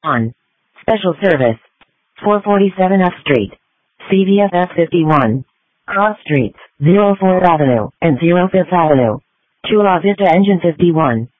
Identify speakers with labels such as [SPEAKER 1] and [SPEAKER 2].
[SPEAKER 1] On. Special service. 447 F Street. CVS F51. Cross Streets, 04th Avenue, and 05th Avenue. Chula Vista Engine 51.